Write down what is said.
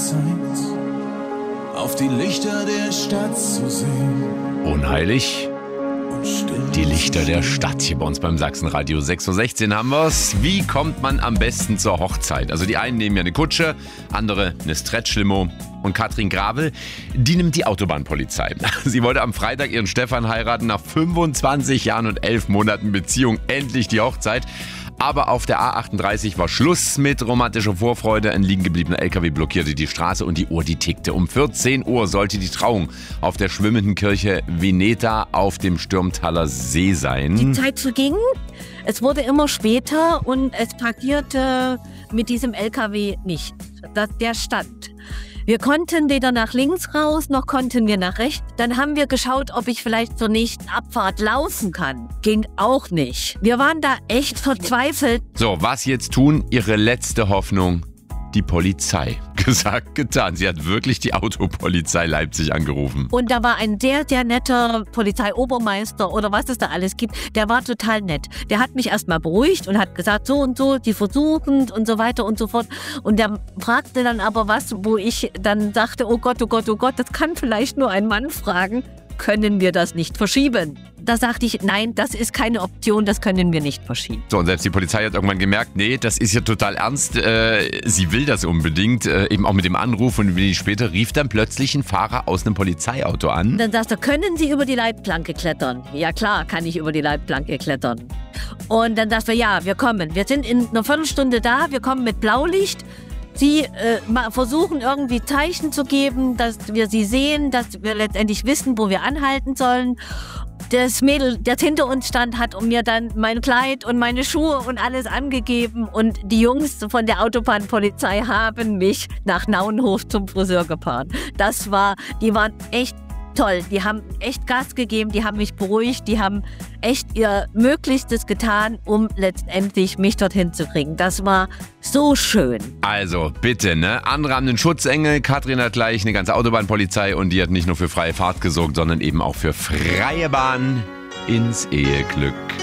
Zeit, auf die Lichter der Stadt zu sehen. Unheilig. Die Lichter der Stadt hier bei uns beim Sachsenradio. 6.16 Uhr haben wir's. Wie kommt man am besten zur Hochzeit? Also die einen nehmen ja eine Kutsche, andere eine Stretch-Limo. Und Katrin Gravel, die nimmt die Autobahnpolizei. Sie wollte am Freitag ihren Stefan heiraten, nach 25 Jahren und 11 Monaten Beziehung endlich die Hochzeit. Aber auf der A38 war Schluss mit romantischer Vorfreude. Ein liegen gebliebener LKW blockierte die Straße und die Uhr, die tickte. Um 14 Uhr sollte die Trauung auf der schwimmenden Kirche Veneta auf dem Stürmtaler See sein. Die Zeit verging, es wurde immer später und es passierte mit diesem LKW nicht. Der stand. Wir konnten weder nach links raus, noch konnten wir nach rechts. Dann haben wir geschaut, ob ich vielleicht zur nächsten Abfahrt laufen kann. Ging auch nicht. Wir waren da echt verzweifelt. So, was jetzt tun? Ihre letzte Hoffnung? Die Polizei. Gesagt, getan. Sie hat wirklich die Autopolizei Leipzig angerufen. Und da war ein sehr, sehr netter Polizeiobermeister oder was es da alles gibt. Der war total nett. Der hat mich erstmal beruhigt und hat gesagt, so und so, die versuchen und so weiter und so fort. Und der fragte dann aber was, wo ich dann sagte, oh Gott, das kann vielleicht nur ein Mann fragen. Können wir das nicht verschieben? Da sagte ich, nein, das ist keine Option, das können wir nicht verschieben. So, und selbst die Polizei hat irgendwann gemerkt, nee, das ist ja total ernst, sie will das unbedingt, eben auch mit dem Anruf und wenig später rief dann plötzlich ein Fahrer aus einem Polizeiauto an. Dann sagte er, können Sie über die Leitplanke klettern? Ja klar, kann ich über die Leitplanke klettern. Und dann sagte er, ja, wir kommen. Wir sind in einer Viertelstunde da, wir kommen mit Blaulicht. Sie versuchen irgendwie Zeichen zu geben, dass wir sie sehen, dass wir letztendlich wissen, wo wir anhalten sollen. Das Mädel, das hinter uns stand, hat mir dann mein Kleid und meine Schuhe und alles angegeben. Und die Jungs von der Autobahnpolizei haben mich nach Nauenhof zum Friseur gefahren. Die waren echt toll. Die haben echt Gas gegeben, die haben mich beruhigt, die haben echt ihr Möglichstes getan, um letztendlich mich dorthin zu kriegen. Das war so schön. Also bitte, ne? Andere haben einen Schutzengel, Katrin hat gleich eine ganze Autobahnpolizei und die hat nicht nur für freie Fahrt gesorgt, sondern eben auch für freie Bahn ins Eheglück.